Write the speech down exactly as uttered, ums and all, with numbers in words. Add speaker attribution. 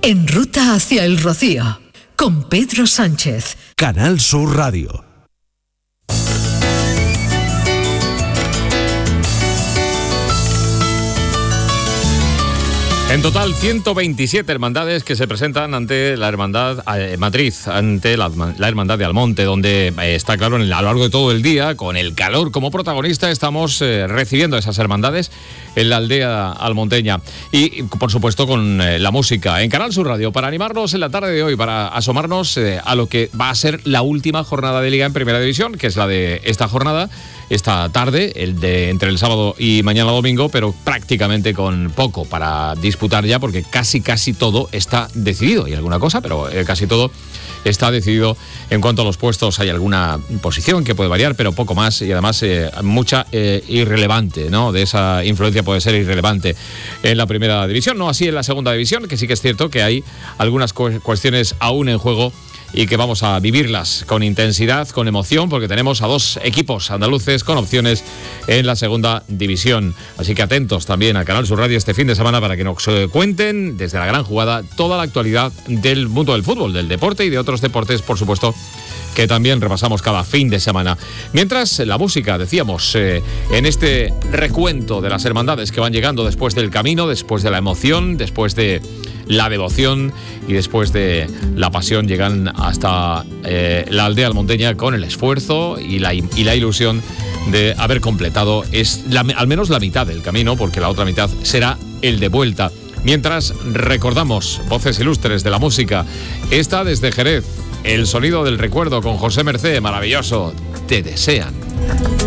Speaker 1: En ruta hacia el Rocío, con Pedro Sánchez.
Speaker 2: Canal Sur Radio.
Speaker 3: En total, ciento veintisiete hermandades que se presentan ante la Hermandad eh, Matriz, ante la, la Hermandad de Almonte, donde eh, está claro, en el, a lo largo de todo el día, con el calor como protagonista, estamos eh, recibiendo esas hermandades en la aldea almonteña. Y, por supuesto, con eh, la música en Canal Sur Radio, para animarnos en la tarde de hoy, para asomarnos eh, a lo que va a ser la última jornada de Liga en Primera División, que es la de esta jornada, esta tarde, el de entre el sábado y mañana domingo, pero prácticamente con poco para disputar ya, porque casi casi todo está decidido. Hay alguna cosa, pero eh, casi todo está decidido. En cuanto a los puestos, hay alguna posición que puede variar, pero poco más, y además eh, mucha eh, irrelevante, ¿no? De esa influencia puede ser irrelevante en la primera división, no así en la segunda división, que sí que es cierto que hay algunas cu- cuestiones aún en juego y que vamos a vivirlas con intensidad, con emoción, porque tenemos a dos equipos andaluces con opciones en la segunda división. Así que atentos también a Canal Sur Radio este fin de semana para que nos cuenten desde la gran jugada toda la actualidad del mundo del fútbol, del deporte y de otros deportes, por supuesto, que también repasamos cada fin de semana. Mientras, la música, decíamos, eh, en este recuento de las hermandades que van llegando después del camino, después de la emoción, después de la devoción y después de la pasión, llegan hasta eh, la aldea almonteña con el esfuerzo y la, y la ilusión de haber completado es la, al menos la mitad del camino, porque la otra mitad será el de vuelta. Mientras recordamos voces ilustres de la música, esta desde Jerez, el sonido del recuerdo con José Mercé, maravilloso, Te desean.